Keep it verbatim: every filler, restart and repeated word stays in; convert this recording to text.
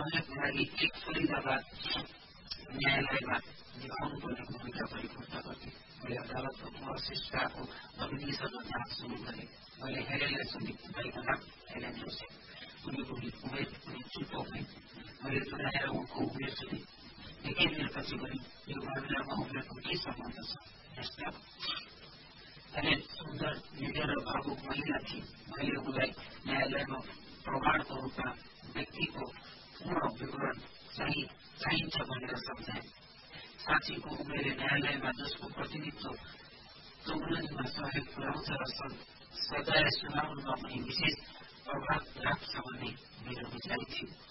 सहयोगको लागि एक फरिदाबाद न्यायालयमा निभाउनुपर्ने भूमिका परिपूर्ण गरेँ। मैले अदालतको मर्शिष्टाको अभिनिषद जाँच सुरु गरेँ। मैले हेरेलाई सुनि भएको नाम हेरेन जोसेफ। उनी उमेर उनी चुप भए। मैले दोहोऱ्याएर उनको उमेर सुने। एकै दिनपछि पनि यो मामिलामा उमेरको के सम्बन्ध छ? यस्ता हेलेन सुन्दर, निडर र भावुक महिला थिए। मैले उनलाई न्यायालयमा प्रमाणको रूपमा व्यक्तिको पूर्ण विवरण चाहिँ चाहिन्छ भनेर सम्झाए। साक्षीको उमेरले न्यायालयमा जसको प्रतिनिधित्व चौधरीमा सहयोग पुर्याउँछ र सजाय सुनाउनुमा पनि विशेष प्रभाव राख्छ भन्ने मेरो विचार थियो।